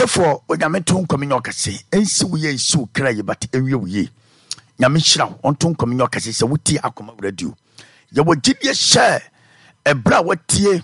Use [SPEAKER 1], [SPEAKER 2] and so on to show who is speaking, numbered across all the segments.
[SPEAKER 1] Therefore, onyame to nkominyo kase ensi wuye ensi ukra ye but enwie wuye nyame hyira onto nkominyo kase se wuti akoma radio ye wogidie share ebra watie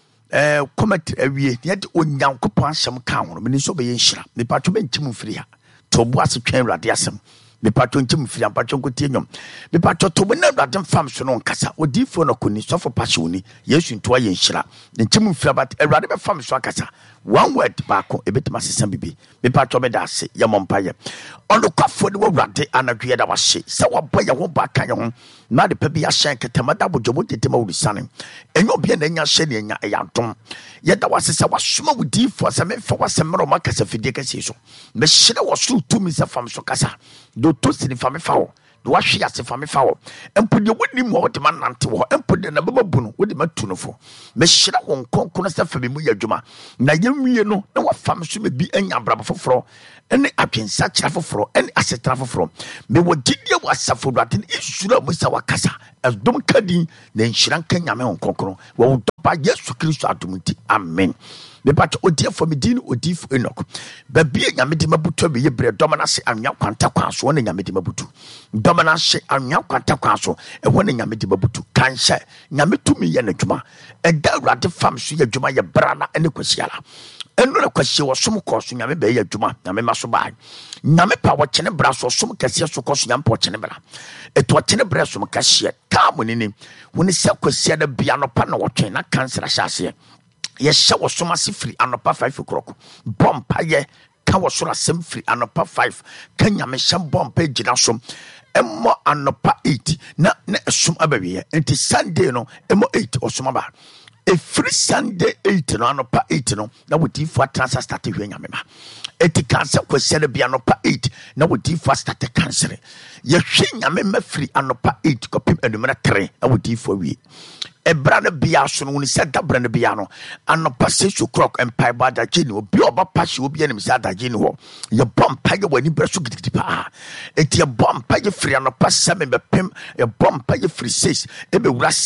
[SPEAKER 1] comment awie ye de onyankopon asem ka ho me nso be ye hyira me patwo be ntim mfiri ha to bo ase twen awurade asem me patwo ntim mfiri patwo nkotie nyom me patwo to bo na awurade mfam so no nkasa odifo no koni sofo passion yesu nto ye hyira ntim mfiri but awurade be fam so akasa one word baako ebetima sesam bibi me patwo me da se ye mompaye ono kwafo de awurade anadwe da wahye se waboye ho baka ye ho na de pa bi ahyen ketamada bojobo tetema wurisane enyo bia na nya hye ne nya eyadom ye da wasesa wasoma wudifo se me fa wasemro makasa fidie kase so me hyere wo so tumi se fam so kasa do to sini fam fa wo do wahwe ase fam fa wo empode woni mo wo de manante wo empode na bababu no wo de matunofo me hyere wo nkonkono se fa mu yadwuma na yemwie no na wa fam so me bi anya brabo foforo ene atwensa kira foforo ene asetara foforo me wo gidie wo asafo dwate isura mo sa wakasa adom kadi na nhyiran kanyame nkonkono wo dopa Yesu Kristo adomti amen me pat odiefo me din odif Enoch babie nyame de mabuto be yebre domana se anwa kwanta kwaso ne nyame de mabutu domana se anwa kwanta kwaso e wona nyame de mabutu kanhye nyame tumi ye nadwuma e da awurade fam so ye dwuma ye brana ene kwasiala enu na kwasi wo som koso nyame be ye adwuma nyame maso ba nyame pa wo kyene bra so som kase so koso nyame po kyene bra eto kyene bra so kase ka monini woni se kwasi da bia no pa na wo twen na cancer ahyase ye hye wo som asifiri anopa 5 o'clock bompa ye ka wo so asem firi anopa 5 ka nyame hye bompa gina so emmo anopa 8 na esum abawie enti Sunday no emmo 8 osum aba every Sunday 8 no anopa 8 no na wodi fu atrasa start hwe nyame ma eti cancer kwese bia anopa 8 na wodi fu start cancer ye hwe nyame ma firi anopa 8 kopim enumera 3 na wodi fu awie ebra na bia so no ni se dabra na bia no anopa 6 o'clock empire bada gini obi oba pashi obi anim se adagini ho ye bompa ye wani breso gidigidi pa eti ye bompa ye free anopa 7 be pem ye bompa ye free 6 e be wura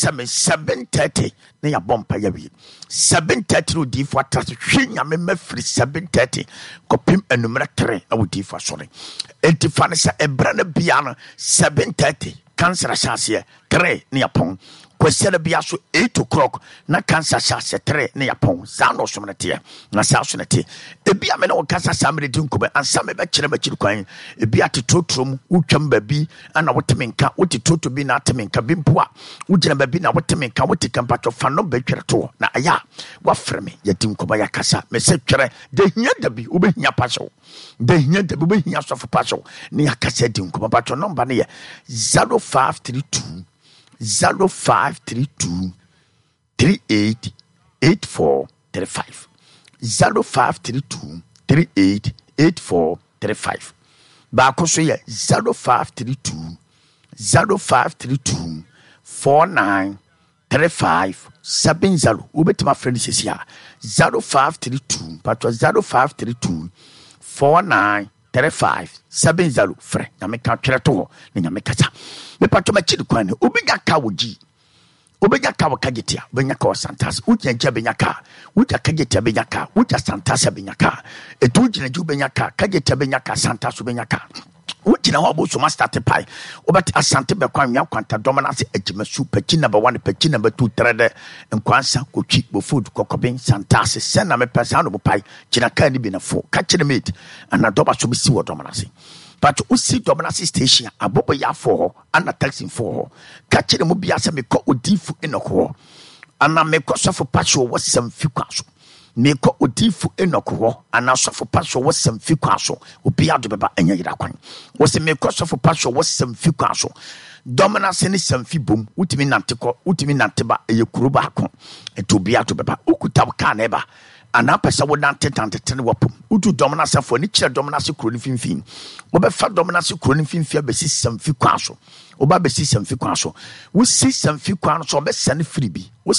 [SPEAKER 1] 7:30 na ya bompa ye wi 7:30 no di fo atase hwe nyame ma free 7:30 kopim enumera 3 na wodi fo sore enti fa ne se ebra na bia no 7:30 cancer asase 3 na yapon kwesere bia so 8 o'clock na cancer shase 3 na yapon za no so mnete na sa so nete ebia me na wo cancer samre di nkobe ansa me be kire bakiri kwan ebia tetotrom wutwam babi ana wotemenka wotetoto bi na atemenka bi mpoa wugina babi na wotemenka wotekampa fa no ba twere to na aya wa freme ya di nkoba ya kasa me se twere de hia dabi obehia paso de hia dabi obehia sofo paso ne ya kasa di nkoba pato number ne 0532 0532 388435 0532 388435 baako so ye 0532 493570 ubetima friend sesia 0532 patwa 0532 493570 fre na me ka twere to na nya me kasa me patwa ma chidi kwan obinya ka woji obenya ka wakagetia benya ka santas uja nja benya ka uja kagetia benya ka uja santas benya ka etu ujina ju benya ka kagetia benya ka santas benya ka ujina ho boso ma start pai obati asante be kwan nwa kwanta dominance agima su paki number 1 paki number 2 trade nkwansa kochi bo food kokoben santas sena me pesa no pai kina ka ni bi na fo ka kire mate ana doba so bi si wo dominance but usi dominance station abobo ya for ana taxi for ka kire mu bia se me ko odifu enoko ana me ko so for patcho wo sem fi kwaso me ko odifu enoko ana so for patcho wo sem fi kwaso obi ado beba anya yira kwan wo se me ko so for patcho wo sem fi kwaso dominance ni sem fi bom utimi nante ba eyekuru ba ko eto ado beba ukuta ka na eba ana pesa wo nante wapum utu dominance for ni kire dominance kro ni finfin wo be fa dominance kro ni finfin be system fi kwaso wo ba be system fi kwaso wo system fi kwaso be sane free bi